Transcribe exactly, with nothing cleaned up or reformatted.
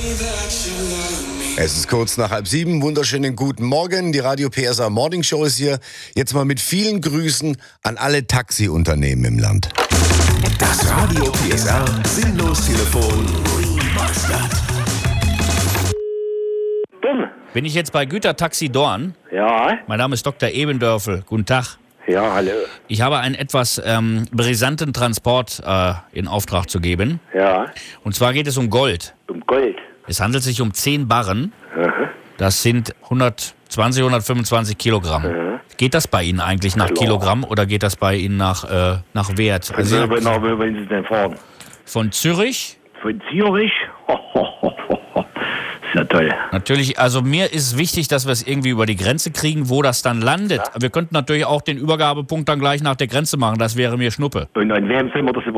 Es ist kurz nach halb sieben. Wunderschönen guten Morgen. Die Radio P S A Morning Show ist hier. Jetzt mal mit vielen Grüßen an alle Taxiunternehmen im Land. Das Radio P S R Sinnlos-Telefon Remastered. Bin ich jetzt bei Gütertaxi Dorn? Ja. Mein Name ist Doktor Ebendörfel. Guten Tag. Ja, hallo. Ich habe einen etwas ähm, brisanten Transport äh, in Auftrag zu geben. Ja. Und zwar geht es um Gold. Um Gold. Es handelt sich um zehn Barren. Aha. Das sind hundertzwanzig, hundertfünfundzwanzig Kilogramm. Aha. Geht das bei Ihnen eigentlich nach Klar. Kilogramm oder geht das bei Ihnen nach, äh, nach Wert? Also, wo, nach, wo wollen Sie denn fahren? Von Zürich? Von Zürich? Ist ja toll. Natürlich, also mir ist wichtig, dass wir es irgendwie über die Grenze kriegen, wo das dann landet. Wir könnten natürlich auch den Übergabepunkt dann gleich nach der Grenze machen, das wäre mir Schnuppe. Und an wem sollen wir das